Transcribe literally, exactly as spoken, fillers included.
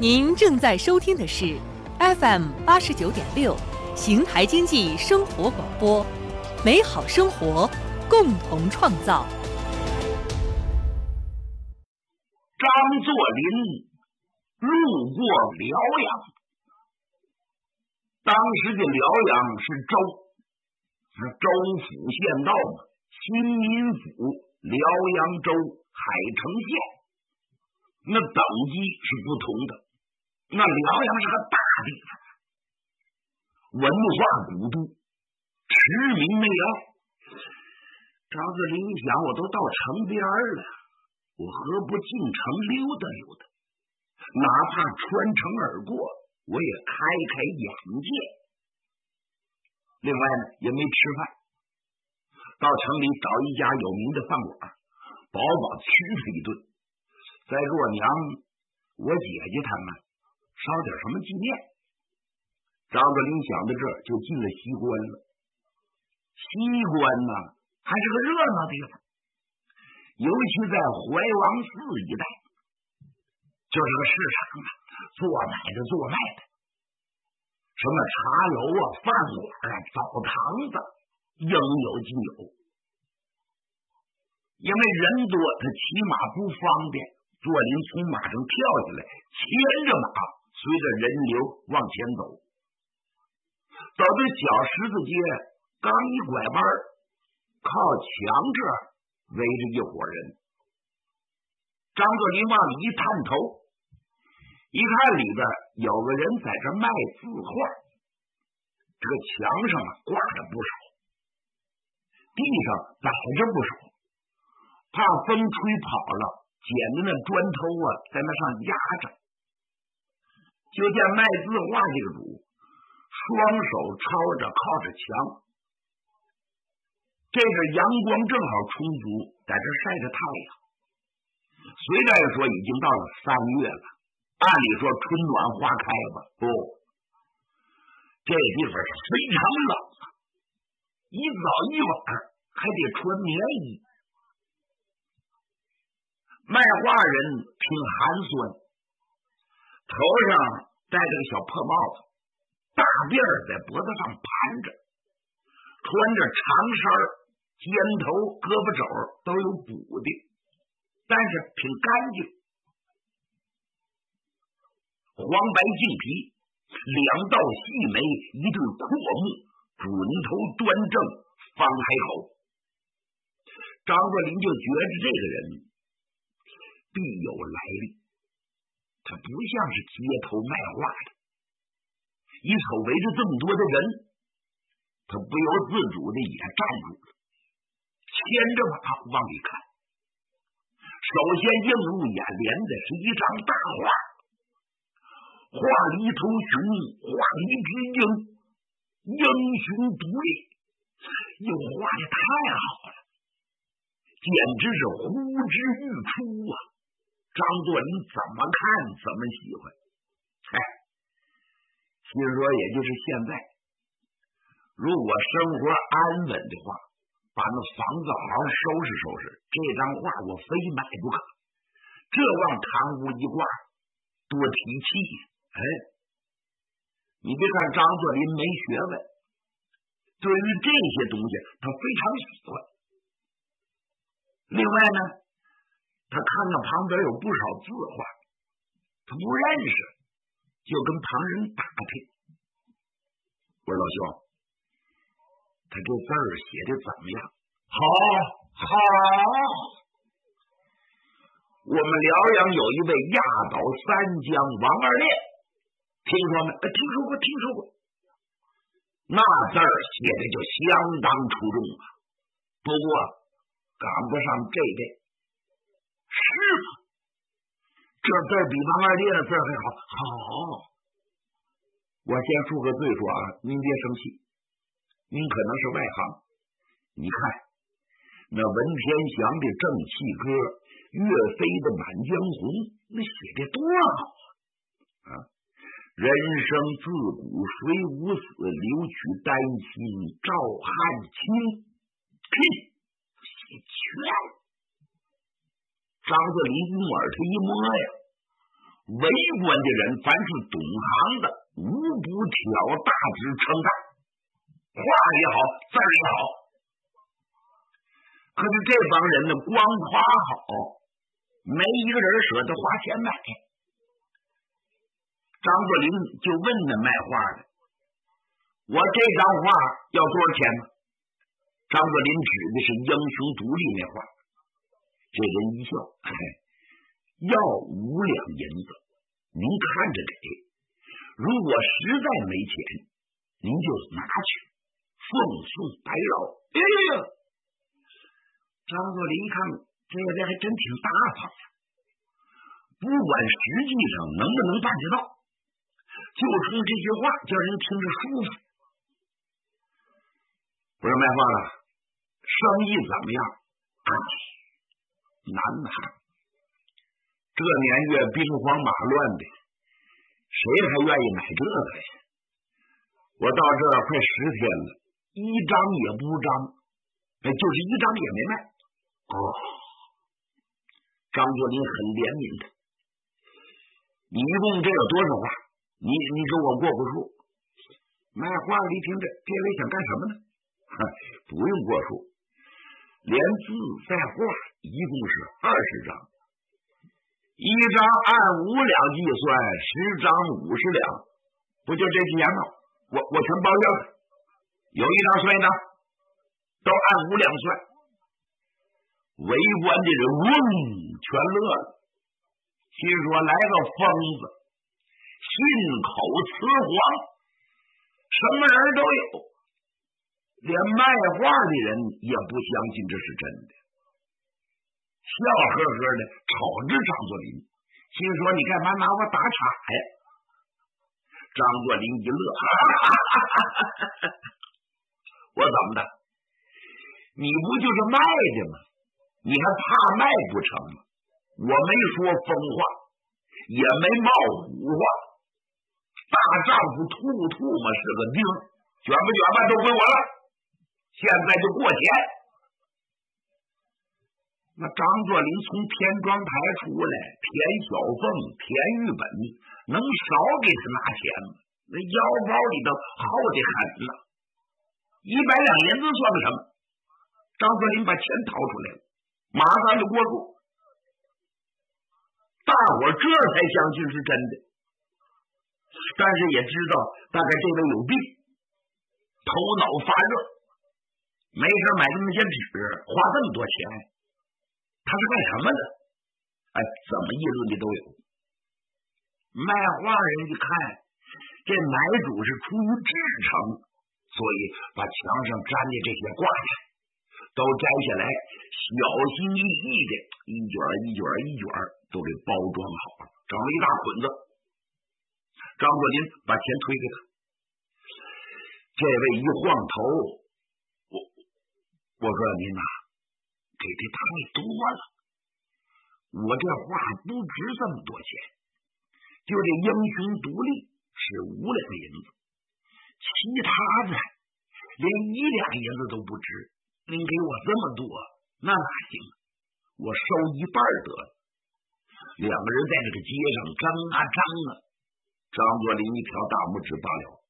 您正在收听的是 F M 八十九点六邢台经济生活广播，美好生活，共同创造。 张作霖路过辽阳，当时的辽阳是州，是州府县道嘛，新民府、辽阳州、海城县，那等级是不同的。那辽阳是个大地方，文化古都，驰名内外。张作霖一想，我都到城边了，我何不进城溜达溜达？哪怕穿城而过，我也开开眼界。另外呢，也没吃饭，到城里找一家有名的饭馆，饱饱屈他一顿，再给我娘、我姐姐他们烧点什么纪念。张作霖想到这儿，就进了西关了。西关呢，还是个热闹地方，尤其在怀王寺一带，就是个市场啊，做买的做卖的，什么茶楼啊、饭馆啊、澡堂子，应有尽有。因为人多，他骑马不方便，作霖从马上跳下来，牵着马，随着人流往前走。走到小十字街，刚一拐弯，靠墙这儿围着一伙人。张作霖往里一探头，一看里边有个人在这卖字画，这个墙上啊挂着不少，地上摆着不少，怕风吹跑了，捡的那砖头啊在那上压着。就见卖字画这个主双手抄着靠着墙，这个阳光正好充足，在这晒着太阳。虽然说已经到了三月了，按理说春暖花开吧，不，这地方是非常冷啊，一早一晚还得穿棉衣。卖画人挺寒酸，头上戴着个小破帽子，大辫儿在脖子上盘着，穿着长衫，肩头胳膊肘都有补的，但是挺干净，黄白净皮，两道细眉，一对阔目，准头端正，方开口。张作霖就觉着这个人必有来历，他不像是街头卖画的。一瞅围着这么多的人，他不由自主的也站住了，牵着马往里看。首先映入眼帘的是一张大画，画了一头熊，画了一只鹰，英雄独立，又画的太好了，简直是呼之欲出啊！张作霖怎么看怎么喜欢，哎，心说也就是现在，如果生活安稳的话，把那房子好好收拾收拾，这张画我非买不可，这往堂屋一挂，多提气。哎，你别看张作霖没学问，对于这些东西他非常喜欢。另外呢，他看看旁边有不少字画，他不认识，就跟旁人打听。我说老兄，他这字儿写的怎么样？好，好。我们辽阳有一位压倒三江王二烈，听说没？听说过，听说过。那字儿写的就相当出众啊，不过赶不上这位。是吗？这字儿比王二烈的字儿还好。好，我先恕个罪说啊，您别生气，您可能是外行。你看那文天祥的正气歌，岳飞的满江红，那写的多好啊！啊，人生自古谁无死，留取丹心照汗青。嘿，写全。张作霖用耳朵一摸呀， 为官的人凡是懂行的，无不挑大指称赞，话也好，字儿也好。可是这帮人呢，光夸好，没一个人舍得花钱买。张作霖就问那卖画的：“我这张画要多少钱呢？”张作霖指的是英雄独立那画。这人一笑：“哎，要五两银子，您看着给。如果实在没钱，您就拿去，奉送白劳。”哎呀！张作霖一看，这个人还真挺大方的，不管实际上能不能办得到，就冲这句话叫人听着舒服。不是卖话了，生意怎么样？哎，难呐！这年月兵荒马乱的，谁还愿意买这个呀？我到这儿快十天了，一张也不张，哎，就是一张也没卖。哦，张作霖很怜悯他。你一共这有多少画？你你给我过过数。卖画的一听这，这位想干什么呢？不用过数，连字带画一共是二十张，一张按五两计算，十张五十两，不就这几年吗？我我全包下了，有一张算一张，都按五两算。围观的人嗡全乐了，心说来个疯子，信口雌黄，什么人都有，连卖画的人也不相信这是真的，笑呵呵的瞅着张作霖，心说你干嘛拿我打岔呀？张作霖一乐，哈哈哈哈哈，我怎么的？你不就是卖的吗？你还怕卖不成吗？我没说疯话，也没冒虎话，大丈夫吐吐嘛是个钉，卷不卷吧都归我了，现在就过钱。那张作霖从田庄台出来，田小凤、田玉本能少给他拿钱吗？那腰包里头厚得很了，一百两银子算个什么？张作霖把钱掏出来了，马上就过数，大伙儿这才相信是真的。但是也知道大概这位有病，头脑发热，没事买这么些纸，花这么多钱，他是干什么的？哎，怎么议论的都有。卖画人一看，这买主是出于至诚，所以把墙上粘的这些挂件都摘下来，小心翼翼的一卷一卷一卷都给包装好了，整了一大捆子。张作霖把钱推给他，这位一晃头，我我说您呐、啊，给的太多了，我这画不值这么多钱，就这英雄独立是五两银子，其他的连一两银子都不值，您给我这么多，那哪行？我收一半得了。两个人在这个街上争啊争啊，张作霖一条大拇指罢了。